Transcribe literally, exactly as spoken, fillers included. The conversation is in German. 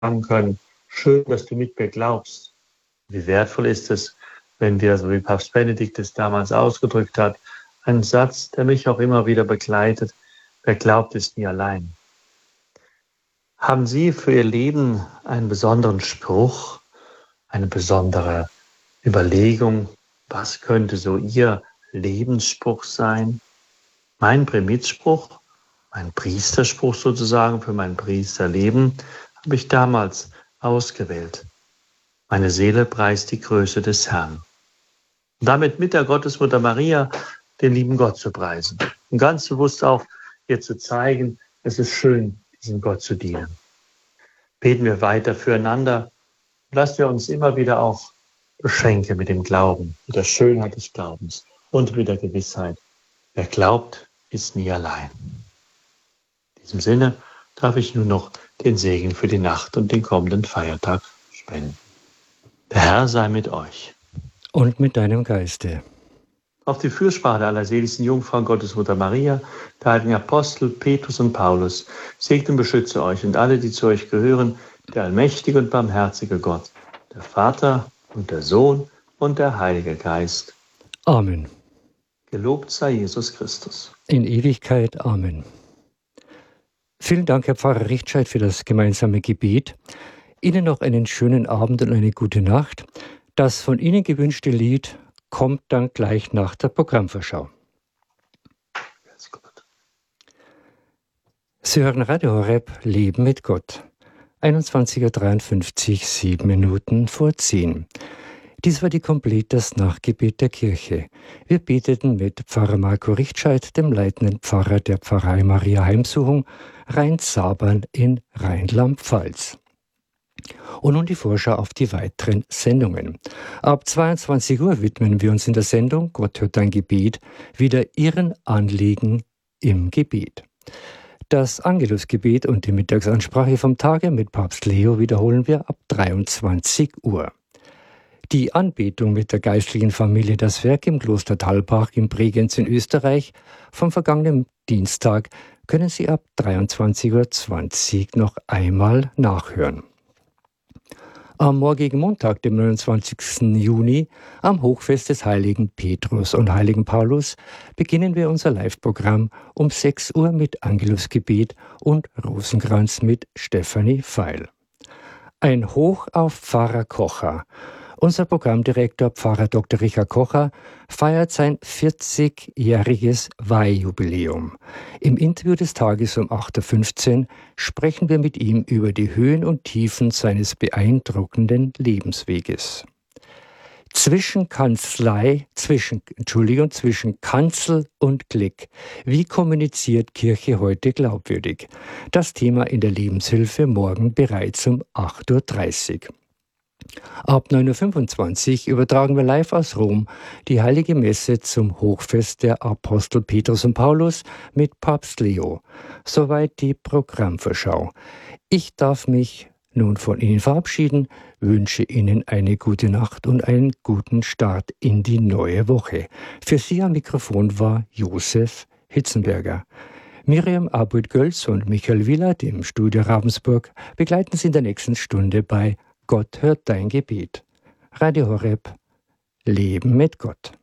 sagen können, schön, dass du mit mir glaubst. Wie wertvoll ist es, wenn wir, so wie Papst Benedikt es damals ausgedrückt hat, einen Satz, der mich auch immer wieder begleitet: Wer glaubt, ist nie allein. Haben Sie für Ihr Leben einen besonderen Spruch, eine besondere Überlegung, was könnte so Ihr Lebensspruch sein? Mein Primizspruch, mein Priesterspruch sozusagen für mein Priesterleben, habe ich damals ausgewählt. Meine Seele preist die Größe des Herrn. Und damit mit der Gottesmutter Maria den lieben Gott zu preisen. Und ganz bewusst auch ihr zu zeigen, es ist schön, diesem Gott zu dienen. Beten wir weiter füreinander. Lasst wir uns immer wieder auch beschenken mit dem Glauben, mit der Schönheit des Glaubens und mit der Gewissheit, wer glaubt, ist nie allein. In diesem Sinne darf ich nun noch den Segen für die Nacht und den kommenden Feiertag spenden. Der Herr sei mit euch. Und mit deinem Geiste. Auf die Fürsprache der allerseligsten Jungfrau Gottesmutter Maria, der heiligen Apostel Petrus und Paulus, segne und beschütze euch und alle, die zu euch gehören, der allmächtige und barmherzige Gott, der Vater und der Sohn und der Heilige Geist. Amen. Gelobt sei Jesus Christus. In Ewigkeit. Amen. Vielen Dank, Herr Pfarrer Richtscheid, für das gemeinsame Gebet. Ihnen noch einen schönen Abend und eine gute Nacht. Das von Ihnen gewünschte Lied kommt dann gleich nach der Programmvorschau. Sie hören Radio Horeb, Leben mit Gott. einundzwanzig Uhr dreiundfünfzig, sieben Minuten vor zehn. Dies war die Komplett, das Nachgebet der Kirche. Wir beteten mit Pfarrer Marco Richtscheid, dem leitenden Pfarrer der Pfarrei Maria Heimsuchung, Rhein-Sabern in Rheinland-Pfalz. Und nun die Vorschau auf die weiteren Sendungen. Ab zweiundzwanzig Uhr widmen wir uns in der Sendung Gott hört dein Gebet wieder Ihren Anliegen im Gebet. Das Angelusgebet und die Mittagsansprache vom Tage mit Papst Leo wiederholen wir ab dreiundzwanzig Uhr. Die Anbetung mit der geistlichen Familie Das Werk im Kloster Thalbach in Bregenz in Österreich vom vergangenen Dienstag können Sie ab dreiundzwanzig Uhr zwanzig noch einmal nachhören. Am morgigen Montag, dem neunundzwanzigsten Juni, am Hochfest des heiligen Petrus und heiligen Paulus, beginnen wir unser Live-Programm um sechs Uhr mit Angelusgebet und Rosenkranz mit Stefanie Feil. Ein Hoch auf Pfarrer Kocher. Unser Programmdirektor Pfarrer Doktor Richard Kocher feiert sein vierzigjähriges Weihjubiläum. Im Interview des Tages um acht Uhr fünfzehn sprechen wir mit ihm über die Höhen und Tiefen seines beeindruckenden Lebensweges. Zwischen Kanzlei, zwischen, Entschuldigung, zwischen Kanzel und Klick. Wie kommuniziert Kirche heute glaubwürdig? Das Thema in der Lebenshilfe morgen bereits um acht Uhr dreißig. Ab neun Uhr fünfundzwanzig übertragen wir live aus Rom die Heilige Messe zum Hochfest der Apostel Petrus und Paulus mit Papst Leo. Soweit die Programmvorschau. Ich darf mich nun von Ihnen verabschieden, wünsche Ihnen eine gute Nacht und einen guten Start in die neue Woche. Für Sie am Mikrofon war Josef Hitzenberger. Miriam Abud-Gölz und Michael Willert im Studio Ravensburg begleiten Sie in der nächsten Stunde bei Gott hört dein Gebet. Radio Horeb, Leben mit Gott.